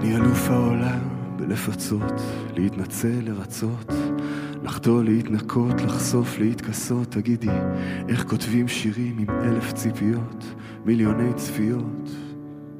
אני אלוף העולם בלפצות, להתנצל, לרצות, לחטוא, להתנקות, לחשוף, להתכסות. תגידי, איך כותבים שירים עם 1000 ציפיות, מיליוני צפיות?